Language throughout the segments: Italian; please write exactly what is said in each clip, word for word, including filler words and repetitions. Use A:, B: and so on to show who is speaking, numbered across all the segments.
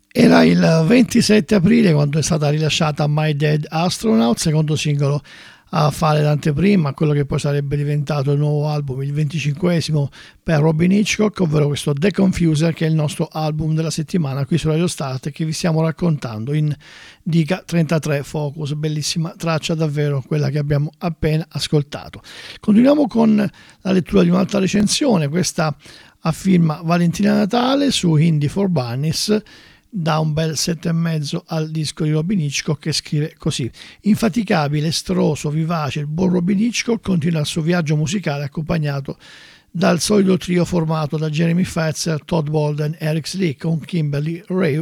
A: Era il ventisette aprile quando è stata rilasciata My Dead Astronaut, secondo singolo a fare l'anteprima a quello che poi sarebbe diventato il nuovo album, il venticinquesimo per Robin Hitchcock, ovvero questo The Confuser, che è il nostro album della settimana qui su Radio Start, che vi stiamo raccontando in Diga trentatré Focus, bellissima traccia davvero quella che abbiamo appena ascoltato. Continuiamo con la lettura di un'altra recensione, questa a firma Valentina Natale su Indie for Bunnies, da un bel sette e mezzo al disco di Robin Hitchcock, che scrive così: infaticabile, estroso, vivace, il buon Robin Hitchcock continua il suo viaggio musicale accompagnato dal solito trio formato da Jeremy Fetzer, Todd Walden e Eric Slick, con Kimberly Rew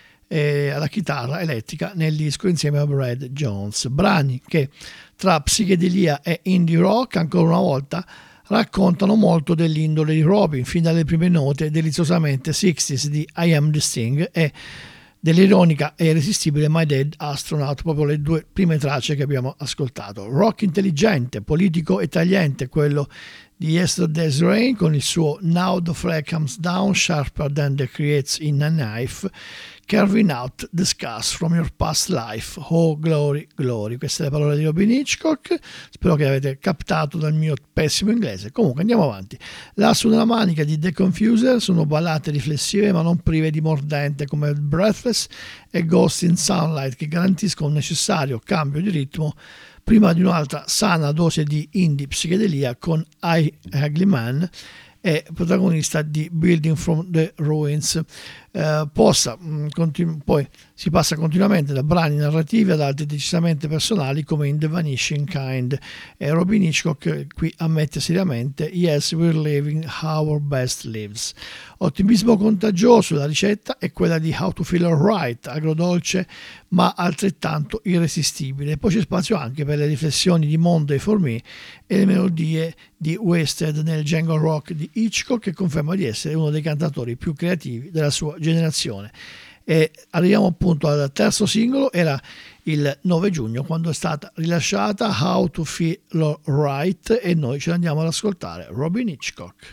A: eh, alla chitarra elettrica nel disco insieme a Brad Jones. Brani che tra psichedelia e indie rock ancora una volta raccontano molto dell'indole di Robin, fin dalle prime note deliziosamente sessantasei di I Am the Sting e dell'ironica e irresistibile My Dead Astronaut, proprio le due prime tracce che abbiamo ascoltato. Rock intelligente, politico e tagliente, quello di Yesterday's Rain, con il suo Now the Flag Comes Down Sharper Than the Creates in a Knife, Carving Out the Scars from Your Past Life, Oh Glory, Glory. Queste le parole di Robin Hitchcock, spero che avete captato dal mio pessimo inglese. Comunque andiamo avanti. L'asso nella manica di The Confuser sono ballate riflessive ma non prive di mordente, come Breathless e Ghost in Sunlight, che garantiscono un necessario cambio di ritmo prima di un'altra sana dose di indie psichedelia con I Ugly Man e protagonista di Building from the Ruins. Eh, possa, mh, continu- poi si passa continuamente da brani narrativi ad altri decisamente personali come in The Vanishing Kind, e Robin Hitchcock qui ammette seriamente: yes, we're living our best lives. Ottimismo contagioso, la ricetta è quella di How to Feel Alright, agrodolce ma altrettanto irresistibile. Poi c'è spazio anche per le riflessioni di Monday for Me e le melodie di Wasted nel jungle rock di Hitchcock, che conferma di essere uno dei cantatori più creativi della sua generazione. E arriviamo appunto al terzo singolo, era il nove giugno quando è stata rilasciata How to Feel Right, e noi ce l'andiamo ad ascoltare, Robin Hitchcock.